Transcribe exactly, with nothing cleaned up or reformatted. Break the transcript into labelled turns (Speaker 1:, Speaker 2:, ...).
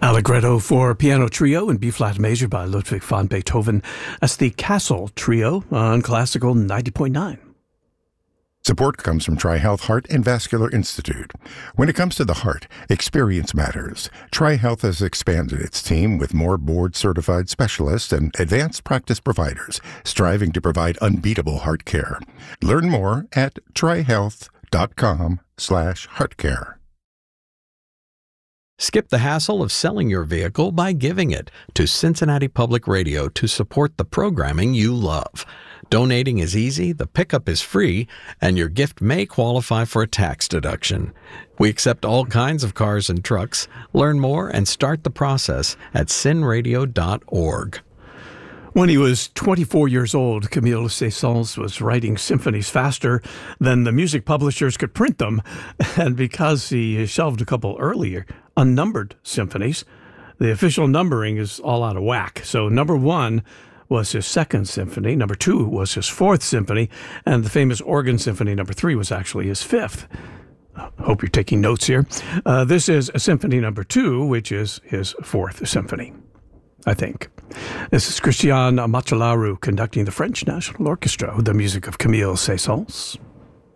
Speaker 1: Allegretto for piano trio in B-flat major by Ludwig van Beethoven. That's the Castle Trio on Classical ninety point nine.
Speaker 2: Support comes from TriHealth Heart and Vascular Institute. When it comes to the heart, experience matters. TriHealth has expanded its team with more board-certified specialists and advanced practice providers, striving to provide unbeatable heart care. Learn more at trihealth.com slash heartcare.
Speaker 3: Skip the hassle of selling your vehicle by giving it to Cincinnati Public Radio to support the programming you love. Donating is easy, the pickup is free, and your gift may qualify for a tax deduction. We accept all kinds of cars and trucks. Learn more and start the process at cin radio dot org.
Speaker 1: When he was twenty-four years old, Camille Saint-Saëns was writing symphonies faster than the music publishers could print them, and because he shelved a couple earlier unnumbered symphonies, the official numbering is all out of whack. So number one was his second symphony, number two was his fourth symphony, and the famous organ symphony number three was actually his fifth. Hope you're taking notes here. Uh, this is symphony number two, which is his fourth symphony, I think. This is Christian Machelaru conducting the French National Orchestra with the music of Camille Saint-Saëns.